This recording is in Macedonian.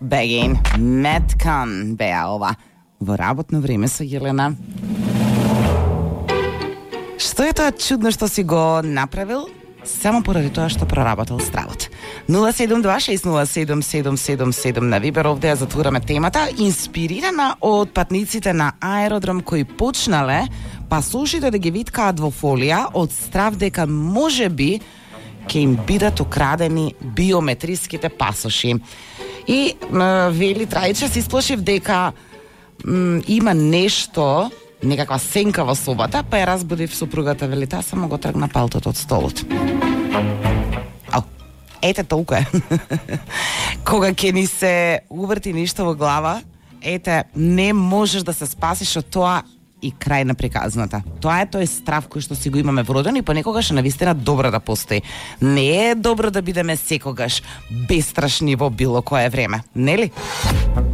Begin, Metcon беа ова во работно време со Јелена. Што е тоа чудно што си го направил? Само поради тоа што проработил стравот. 072607777 на Вибер, овде ја затвораме темата, инспирирана од патниците на аеродром кои почнале пасошите да ги виткаат во фолија од страв дека можеби ќе им бидат украдени биометриските пасоши. И вели Трајче се исплашив дека има нешто, некаква сенка во собата, па ја разбудив супругата, вели таа само го тргна палтот од столот. Ете толку е. Кога ќе ни се уврти ништо во глава, ете, не можеш да се спасиш од тоа и крај на приказната. Тоа е тој страв кој што си го имаме вроден и понекогаш е навистина добро да постои. Не е добро да бидеме секогаш бестрашни во било кое време, нели?